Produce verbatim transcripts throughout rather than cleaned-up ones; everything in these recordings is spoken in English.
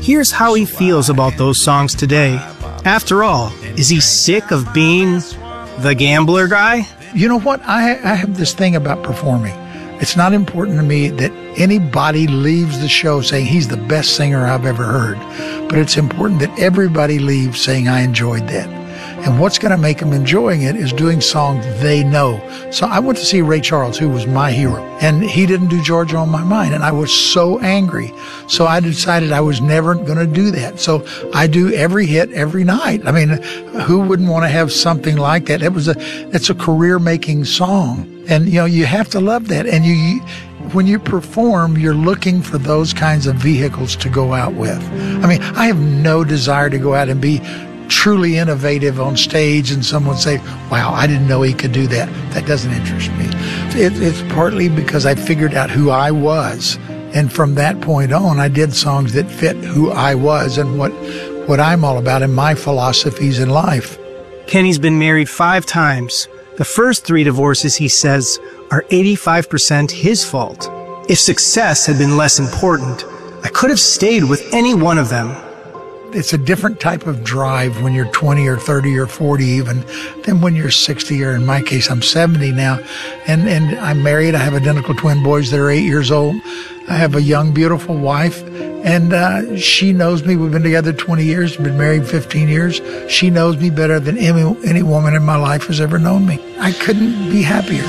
Here's how he feels about those songs today. After all, is he sick of being the gambler guy? You know what? I, I have this thing about performing. It's not important to me that anybody leaves the show saying he's the best singer I've ever heard. But it's important that everybody leaves saying, I enjoyed that. And what's going to make them enjoying it is doing songs they know. So I went to see Ray Charles, who was my hero, and he didn't do Georgia on My Mind. And I was so angry. So I decided I was never going to do that. So I do every hit every night. I mean, who wouldn't want to have something like that? It was a, it's a career making song. And, you know, you have to love that. And you, you when you perform, you're looking for those kinds of vehicles to go out with. I mean, I have no desire to go out and be truly innovative on stage and someone say, wow, I didn't know he could do that. That doesn't interest me. It, it's partly because I figured out who I was. And from that point on, I did songs that fit who I was and what, what I'm all about and my philosophies in life. Kenny's been married five times. The first three divorces, he says, are eighty-five percent his fault. If success had been less important, I could have stayed with any one of them. It's a different type of drive when you're twenty or thirty or forty even than when you're sixty, or in my case, I'm seventy now. And, and I'm married. I have identical twin boys that are eight years old. I have a young, beautiful wife, and uh, she knows me. We've been together twenty years, been married fifteen years. She knows me better than any, any woman in my life has ever known me. I couldn't be happier.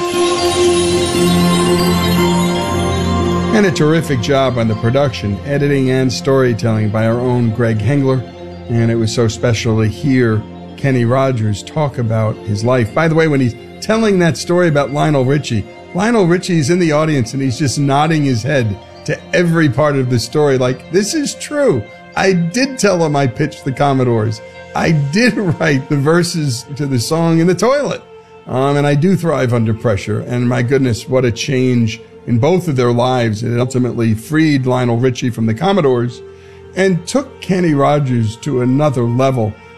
And a terrific job on the production, editing, and storytelling by our own Greg Hengler. And it was so special to hear Kenny Rogers talk about his life. By the way, when he's telling that story about Lionel Richie, Lionel Richie's in the audience and he's just nodding his head to every part of the story like, this is true. I did tell him I pitched the Commodores. I did write the verses to the song in the toilet. Um, and I do thrive under pressure. And my goodness, what a change in both of their lives. It ultimately freed Lionel Richie from the Commodores and took Kenny Rogers to another level.